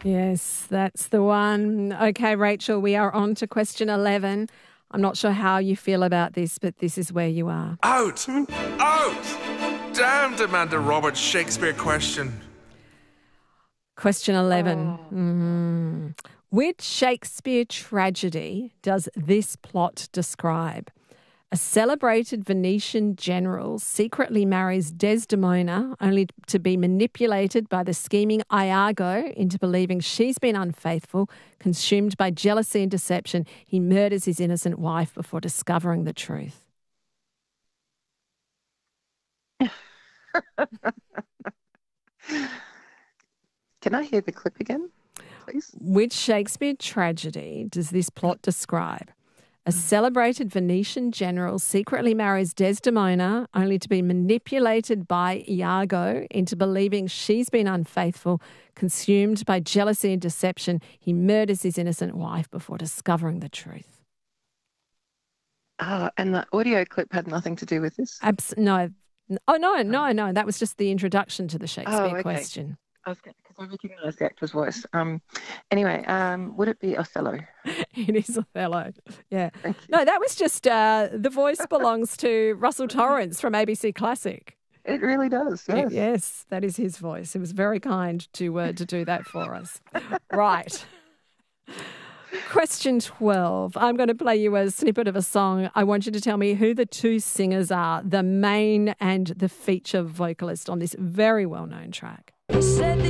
Yes, that's the one. Okay, Rachel, we are on to question 11. I'm not sure how you feel about this, but this is where you are. Out! Out! Damned Amanda Roberts Shakespeare question. Question 11. Which Shakespeare tragedy does this plot describe? A celebrated Venetian general secretly marries Desdemona only to be manipulated by the scheming Iago into believing she's been unfaithful. Consumed by jealousy and deception, he murders his innocent wife before discovering the truth. Can I hear the clip again, please? Which Shakespeare tragedy does this plot describe? A celebrated Venetian general secretly marries Desdemona only to be manipulated by Iago into believing she's been unfaithful. Consumed by jealousy and deception, he murders his innocent wife before discovering the truth. And the audio clip had nothing to do with this? No. Oh, no. That was just the introduction to the Shakespeare question. Because I recognise the actor's voice. Anyway, would it be Othello? It is Othello. Yeah. No, that was just the voice belongs to Russell Torrance from ABC Classic. It really does. Yes. Yes, that is his voice. He was very kind to do that for us. Right. Question 12. I'm going to play you a snippet of a song. I want you to tell me who the two singers are, the main and the feature vocalist on this very well-known track.